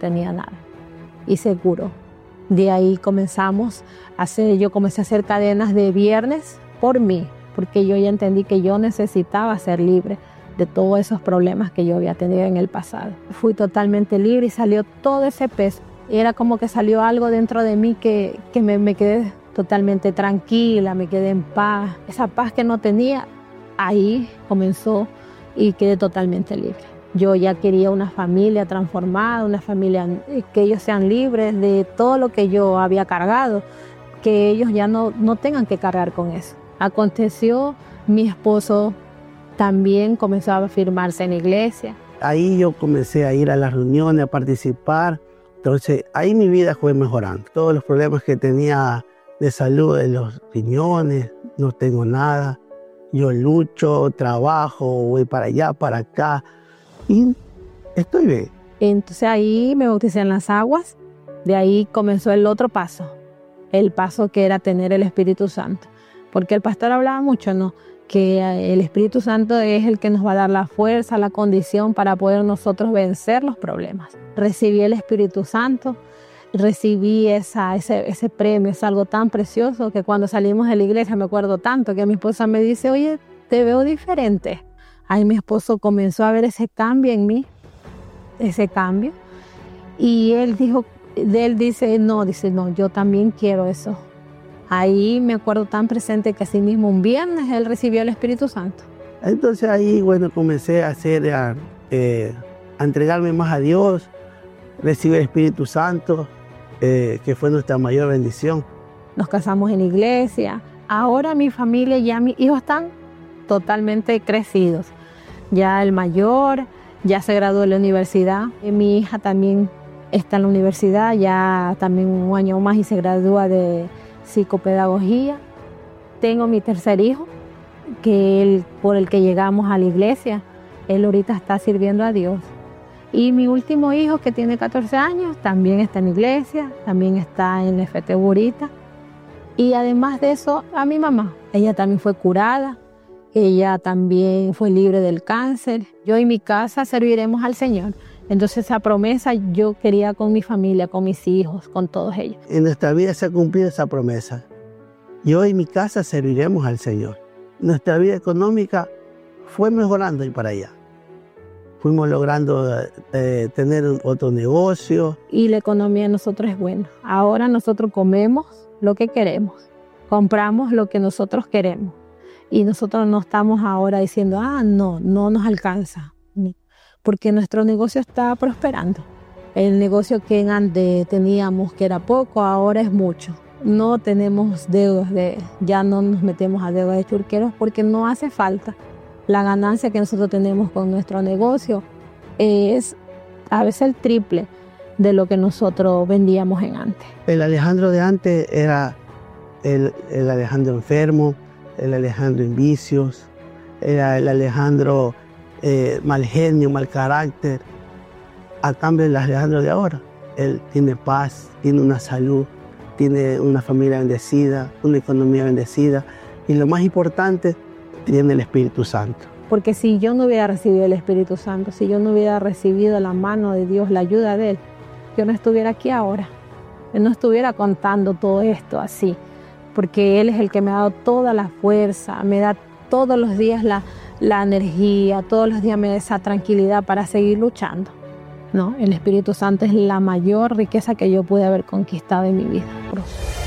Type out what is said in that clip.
tenía nada. Y se curó. De ahí yo comencé a hacer cadenas de viernes por mí, porque yo ya entendí que yo necesitaba ser libre de todos esos problemas que yo había tenido en el pasado. Fui totalmente libre y salió todo ese peso. Era como que salió algo dentro de mí que me quedé totalmente tranquila, me quedé en paz. Esa paz que no tenía, ahí comenzó y quedé totalmente libre. Yo ya quería una familia transformada, una familia que ellos sean libres de todo lo que yo había cargado, que ellos ya no tengan que cargar con eso. Aconteció, mi esposo también comenzó a firmarse en la iglesia. Ahí yo comencé a ir a las reuniones, a participar. Entonces ahí mi vida fue mejorando. Todos los problemas que tenía de salud, de los riñones, no tengo nada. Yo lucho, trabajo, voy para allá, para acá y estoy bien. Entonces ahí me bauticé en las aguas. De ahí comenzó el otro paso. El paso que era tener el Espíritu Santo. Porque el pastor hablaba mucho, ¿no? Que el Espíritu Santo es el que nos va a dar la fuerza, la condición para poder nosotros vencer los problemas. Recibí el Espíritu Santo, recibí ese premio, es algo tan precioso que cuando salimos de la iglesia me acuerdo tanto que mi esposa me dice, oye, te veo diferente. Ahí mi esposo comenzó a ver ese cambio en mí, ese cambio, y él dice, no, yo también quiero eso. Ahí me acuerdo tan presente que así mismo un viernes él recibió el Espíritu Santo. Entonces ahí, comencé a entregarme más a Dios, recibí el Espíritu Santo, que fue nuestra mayor bendición. Nos casamos en iglesia. Ahora mi familia, ya mis hijos están totalmente crecidos. Ya el mayor ya se graduó de la universidad. Mi hija también está en la universidad, ya también un año más y se gradúa de psicopedagogía. Tengo mi tercer hijo, por el que llegamos a la iglesia. Él ahorita está sirviendo a Dios. Y mi último hijo, que tiene 14 años, también está en la iglesia, también está en la FT Burita. Y además de eso, a mi mamá. Ella también fue curada, ella también fue libre del cáncer. Yo y mi casa serviremos al Señor. Entonces esa promesa yo quería con mi familia, con mis hijos, con todos ellos. En nuestra vida se ha cumplido esa promesa. Yo y mi casa serviremos al Señor. Nuestra vida económica fue mejorando y para allá. Fuimos logrando tener otro negocio. Y la economía de nosotros es buena. Ahora nosotros comemos lo que queremos. Compramos lo que nosotros queremos. Y nosotros no estamos ahora diciendo, no nos alcanza. Porque nuestro negocio está prosperando. El negocio que antes teníamos que era poco, ahora es mucho. No tenemos deudas, ya no nos metemos a deudas de churqueros porque no hace falta. La ganancia que nosotros tenemos con nuestro negocio es a veces el triple de lo que nosotros vendíamos en antes. El Alejandro de antes era el Alejandro enfermo, el Alejandro en vicios, era el Alejandro mal genio, mal carácter. A cambio del Alejandro de ahora, él tiene paz, tiene una salud, tiene una familia bendecida, una economía bendecida y lo más importante, tiene el Espíritu Santo. Porque si yo no hubiera recibido el Espíritu Santo, si yo no hubiera recibido la mano de Dios, la ayuda de Él, yo no estuviera aquí ahora. Yo no estuviera contando todo esto así. Porque Él es el que me ha dado toda la fuerza, me da todos los días la energía, todos los días me da esa tranquilidad para seguir luchando. ¿No? El Espíritu Santo es la mayor riqueza que yo pude haber conquistado en mi vida.